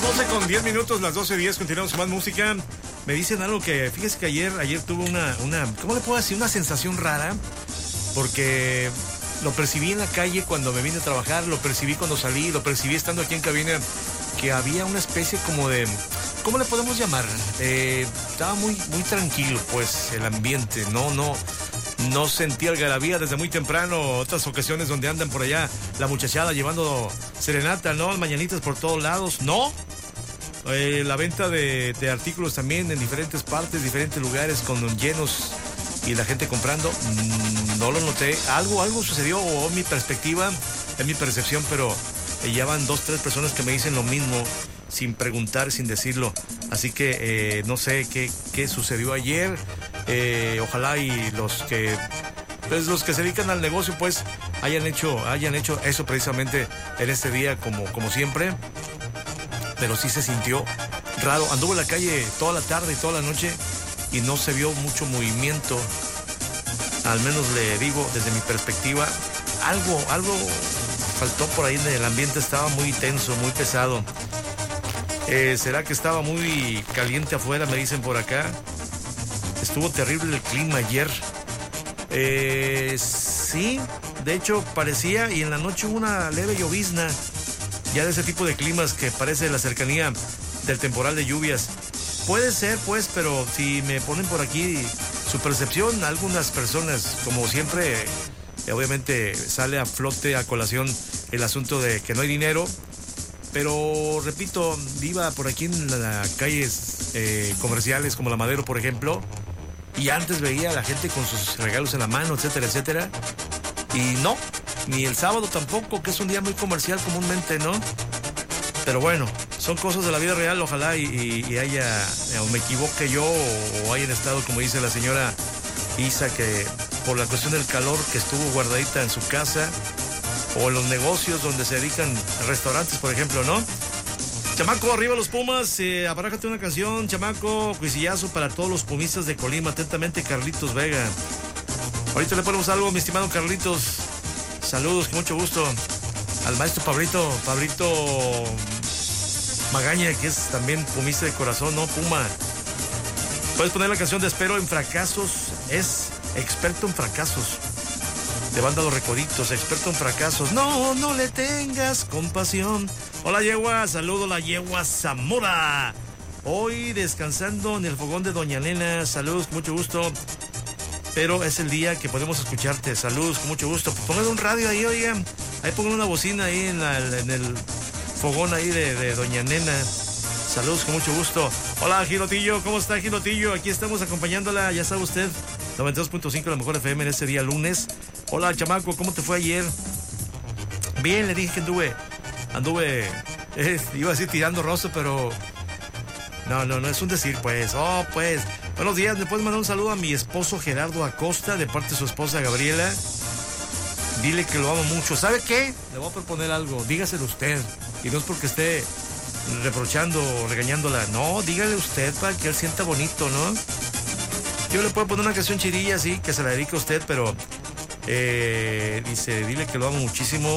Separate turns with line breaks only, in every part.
12:10, las 12:10, continuamos con más música. Me dicen algo que, fíjese que ayer tuve una, ¿cómo le puedo decir? Una sensación rara, porque lo percibí en la calle cuando me vine a trabajar, lo percibí cuando salí, lo percibí estando aquí en cabina, que había una especie como de, ¿cómo le podemos llamar? Estaba muy tranquilo, pues, el ambiente, no sentí algarabía desde muy temprano. Otras ocasiones donde andan por allá la muchachada llevando serenata, ¿no? Mañanitas por todos lados, ¿no? La venta de artículos también en diferentes partes, diferentes lugares con llenos y la gente comprando, no lo noté. Algo sucedió, o en mi perspectiva, en mi percepción, pero ya van 2, 3 personas que me dicen lo mismo sin preguntar, sin decirlo. Así que no sé qué sucedió ayer. Ojalá y los que se dedican al negocio pues hayan hecho eso precisamente en este día como siempre. Pero sí se sintió raro. Anduve en la calle toda la tarde y toda la noche y no se vio mucho movimiento. Al menos le digo desde mi perspectiva, algo faltó por ahí. El ambiente estaba muy tenso, muy pesado. ¿Será que estaba muy caliente afuera? Me dicen por acá. Estuvo terrible el clima ayer. Sí, de hecho parecía, y en la noche hubo una leve llovizna, ya de ese tipo de climas que parece la cercanía del temporal de lluvias. Puede ser, pues, pero si me ponen por aquí su percepción, algunas personas, como siempre, obviamente sale a flote, a colación, el asunto de que no hay dinero. Pero, repito, iba por aquí en las calles comerciales como la Madero, por ejemplo, y antes veía a la gente con sus regalos en la mano, etcétera, etcétera. Y no, ni el sábado tampoco, que es un día muy comercial comúnmente, ¿no? Pero bueno, son cosas de la vida real. Ojalá y haya, o me equivoque yo, o hayan estado, como dice la señora Isa, que por la cuestión del calor, que estuvo guardadita en su casa, o en los negocios donde se dedican restaurantes, por ejemplo, ¿no? Chamaco, arriba los Pumas, abrájate una canción, chamaco, cuisillazo para todos los pumistas de Colima. Atentamente, Carlitos Vega. Ahorita le ponemos algo, mi estimado Carlitos. Saludos, con mucho gusto. Al maestro Pablito Magaña, que es también pumista de corazón, ¿no? Puma. Puedes poner la canción de Espero en Fracasos. Es experto en fracasos. De banda Los Recoditos, experto en fracasos. No le tengas compasión. Hola, yegua, saludo la yegua Zamora. Hoy descansando en el fogón de Doña Nena. Saludos, con mucho gusto. Pero es el día que podemos escucharte. Saludos, con mucho gusto. Pongan un radio ahí, oigan. Ahí pongan una bocina ahí en el fogón ahí de Doña Nena. Saludos, con mucho gusto. Hola, Girotillo, ¿cómo está, Girotillo? Aquí estamos acompañándola, ya sabe usted, 92.5 la mejor FM en este día lunes. Hola, chamaco, ¿cómo te fue ayer? Bien, le dije que anduve, iba a decir tirando roso, pero no es un decir, pues. Pues, buenos días, ¿me puedes mandar un saludo a mi esposo Gerardo Acosta, de parte de su esposa Gabriela? Dile que lo amo mucho. ¿Sabe qué? Le voy a proponer algo, dígaselo usted, y no es porque esté reprochando o regañándola, no, dígale usted para que él sienta bonito, ¿no? Yo le puedo poner una canción chirilla, sí, que se la dedique a usted, pero dice, dile que lo amo muchísimo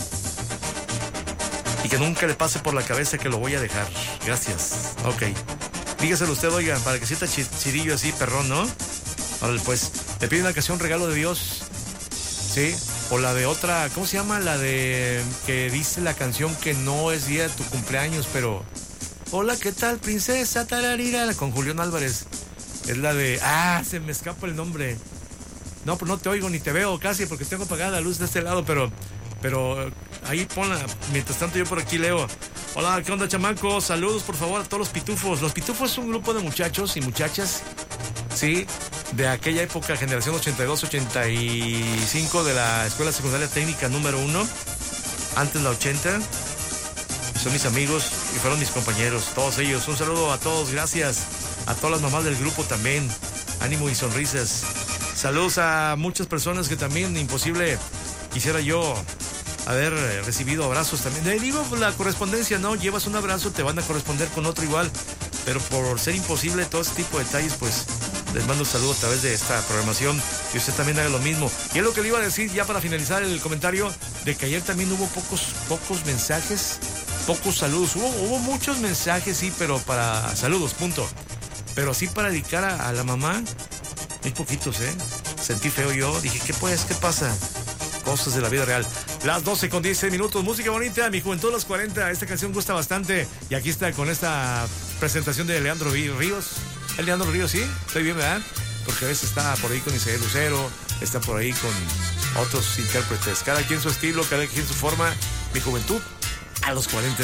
y que nunca le pase por la cabeza que lo voy a dejar. Gracias. Ok. Dígaselo usted, oiga, para que sienta chirillo así, perrón, ¿no? Ahora, pues, le pide una canción Regalo de Dios, ¿sí? O la de otra, ¿cómo se llama? La de que dice la canción que no es día de tu cumpleaños, pero... Hola, ¿qué tal, princesa? Tararira, con Julián Álvarez. Es la de... se me escapa el nombre. No, pues no te oigo ni te veo casi porque tengo apagada la luz de este lado, pero ahí ponla. Mientras tanto yo por aquí leo. Hola, ¿qué onda, chamaco? Saludos, por favor, a todos los pitufos. Los pitufos es un grupo de muchachos y muchachas, sí, de aquella época, generación 82-85 de la Escuela Secundaria Técnica número 1, antes la 80. Son mis amigos y fueron mis compañeros, todos ellos. Un saludo a todos, gracias. A todas las mamás del grupo también. Ánimo y sonrisas. Saludos a muchas personas que también, imposible, quisiera yo haber recibido abrazos también. Digo, la correspondencia, ¿no? Llevas un abrazo, te van a corresponder con otro igual. Pero por ser imposible todo ese tipo de detalles, pues les mando un saludo a través de esta programación y usted también haga lo mismo. Y es lo que le iba a decir ya para finalizar el comentario, de que ayer también hubo pocos mensajes pocos saludos. Hubo muchos mensajes, sí, pero para saludos, punto. Pero sí para dedicar a la mamá, muy poquitos, ¿eh? Sentí feo yo, dije, ¿qué pasa? Cosas de la vida real. Las 12:10 música bonita, mi juventud a los 40, esta canción gusta bastante. Y aquí está con esta presentación de Leandro Ríos. ¿El Leandro Ríos, sí? Estoy bien, ¿verdad? Porque a veces está por ahí con Isaías Lucero, está por ahí con otros intérpretes. Cada quien su estilo, cada quien su forma. Mi juventud a los 40.